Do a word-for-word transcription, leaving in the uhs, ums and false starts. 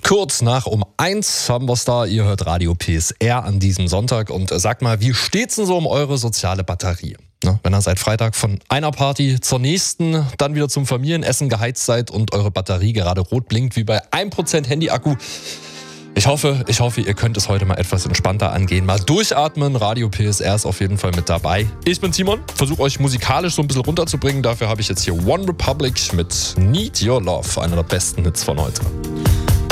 Kurz nach um eins haben wir es da. Ihr hört Radio P S R an diesem Sonntag. Und äh, sagt mal, wie steht's denn so um eure soziale Batterie? Ne? Wenn ihr seit Freitag von einer Party zur nächsten, dann wieder zum Familienessen geheizt seid und eure Batterie gerade rot blinkt wie bei ein Prozent Handy-Akku. Ich hoffe, ich hoffe, ihr könnt es heute mal etwas entspannter angehen. Mal durchatmen. Radio P S R ist auf jeden Fall mit dabei. Ich bin Timon, versuche euch musikalisch so ein bisschen runterzubringen. Dafür habe ich jetzt hier One Republic mit Need Your Love, einer der besten Hits von heute.